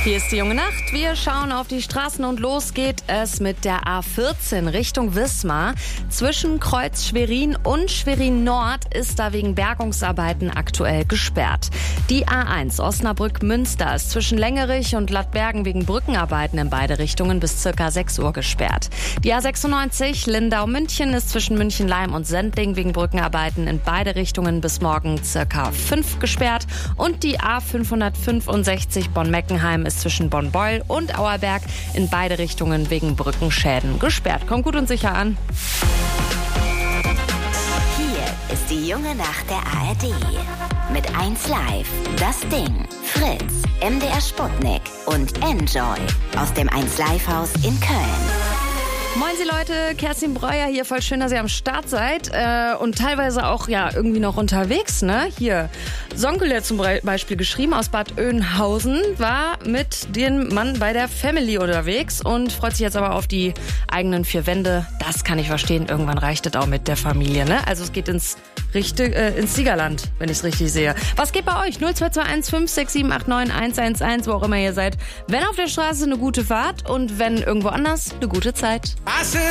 Hier ist die junge Nacht. Wir schauen auf die Straßen und los geht es mit der A14 Richtung Wismar. Zwischen Kreuz Schwerin und Schwerin Nord ist da wegen Bergungsarbeiten aktuell gesperrt. Die A1 Osnabrück-Münster ist zwischen Längerich und Lattbergen wegen Brückenarbeiten in beide Richtungen bis ca. 6 Uhr gesperrt. Die A96 Lindau-München ist zwischen München-Leim und Sendling wegen Brückenarbeiten in beide Richtungen bis morgen ca. 5 gesperrt. Und die A565 Bonn-Meckenheim ist zwischen Bonn-Beul und Auerberg in beide Richtungen wegen Brückenschäden gesperrt. Kommt gut und sicher an. Hier ist die junge Nacht der ARD. Mit 1 Live, Das Ding, Fritz, MDR Sputnik und Enjoy aus dem 1 Live Haus in Köln. Moin Sie Leute, Kerstin Breuer hier, voll schön, dass ihr am Start seid und teilweise auch ja irgendwie noch unterwegs, ne? Hier, Sonkel hat zum Beispiel geschrieben aus Bad Oeynhausen, war mit dem Mann bei der Family unterwegs und freut sich jetzt aber auf die eigenen 4 Wände. Das kann ich verstehen, irgendwann reicht es auch mit der Familie, ne? Also es geht ins Siegerland, wenn ich es richtig sehe. Was geht bei euch? 0221 56789 111, wo auch immer ihr seid. Wenn auf der Straße, eine gute Fahrt und wenn irgendwo anders, eine gute Zeit.